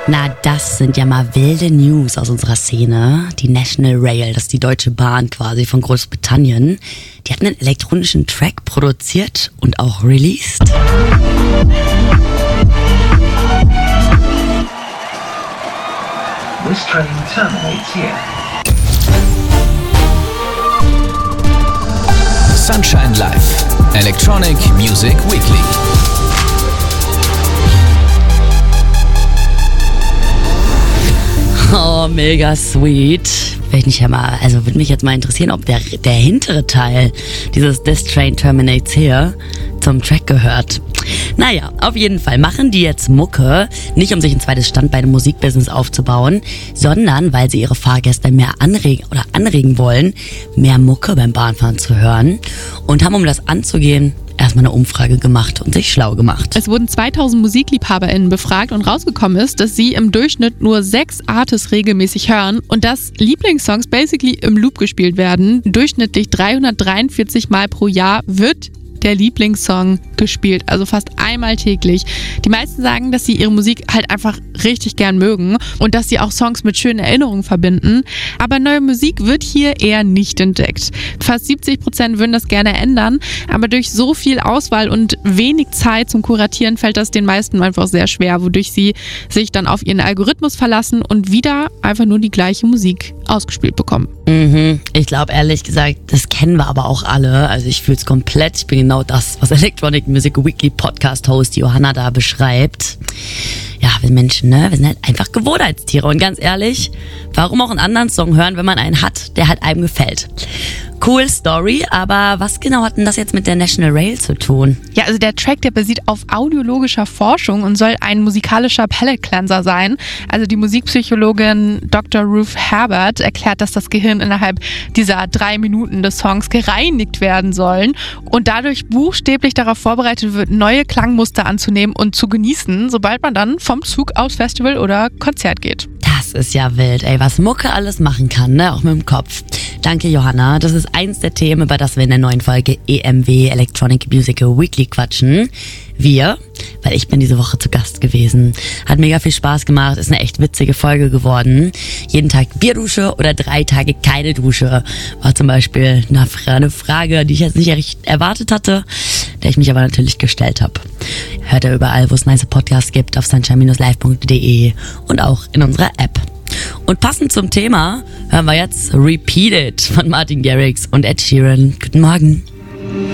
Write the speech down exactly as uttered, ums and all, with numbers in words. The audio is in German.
Na, das sind ja mal wilde News aus unserer Szene. Die National Rail, das ist die Deutsche Bahn quasi von Großbritannien. Die hat einen elektronischen Track produziert und auch released. This train terminates here. Sunshine Live, Electronic Music Weekly. Oh, mega sweet. Will ich ja mal, also würde mich jetzt mal interessieren, ob der, der hintere Teil dieses This Train Terminates Here zum Track gehört. Naja, auf jeden Fall machen die jetzt Mucke, nicht um sich ein zweites Standbein im Musikbusiness aufzubauen, sondern weil sie ihre Fahrgäste mehr anregen oder anregen wollen, mehr Mucke beim Bahnfahren zu hören und haben, um das anzugehen, erstmal eine Umfrage gemacht und sich schlau gemacht. Es wurden zweitausend MusikliebhaberInnen befragt und rausgekommen ist, dass sie im Durchschnitt nur sechs Artists regelmäßig hören und dass Lieblingssongs basically im Loop gespielt werden. Durchschnittlich dreihundertdreiundvierzig Mal pro Jahr wird der Lieblingssong gespielt, also fast einmal täglich. Die meisten sagen, dass sie ihre Musik halt einfach richtig gern mögen und dass sie auch Songs mit schönen Erinnerungen verbinden. Aber neue Musik wird hier eher nicht entdeckt. Fast siebzig Prozent würden das gerne ändern, aber durch so viel Auswahl und wenig Zeit zum Kuratieren fällt das den meisten einfach sehr schwer, wodurch sie sich dann auf ihren Algorithmus verlassen und wieder einfach nur die gleiche Musik ausgespielt bekommen. Mhm. Ich glaube ehrlich gesagt, das kennen wir aber auch alle. Also ich fühle es komplett. Ich bin genau das, was Electronic Music Weekly Podcast Host Johanna da beschreibt. Ja, wir Menschen, ne, wir sind halt einfach Gewohnheitstiere. Und ganz ehrlich, warum auch einen anderen Song hören, wenn man einen hat, der halt einem gefällt? Cool Story, aber was genau hat denn das jetzt mit der National Rail zu tun? Ja, also der Track, der basiert auf audiologischer Forschung und soll ein musikalischer Palette Cleanser sein. Also die Musikpsychologin Doktor Ruth Herbert erklärt, dass das Gehirn innerhalb dieser drei Minuten des Songs gereinigt werden sollen und dadurch buchstäblich darauf vorbereitet wird, neue Klangmuster anzunehmen und zu genießen, sobald man dann vom Zug aus Festival oder Konzert geht. Das ist ja wild, ey, was Mucke alles machen kann, ne, auch mit dem Kopf. Danke, Johanna. Das ist eins der Themen, über das wir in der neuen Folge E M W Electronic Music Weekly quatschen. Wir, weil ich bin diese Woche zu Gast gewesen. Hat mega viel Spaß gemacht, ist eine echt witzige Folge geworden. Jeden Tag Bierdusche oder drei Tage keine Dusche. War zum Beispiel eine Frage, die ich jetzt nicht echt erwartet hatte, der ich mich aber natürlich gestellt habe. Hört ihr überall, wo es nice Podcasts gibt, auf sunshine dash live punkt de und auch in unserer App. Und passend zum Thema hören wir jetzt Repeat It von Martin Garrix und Ed Sheeran. Guten Morgen.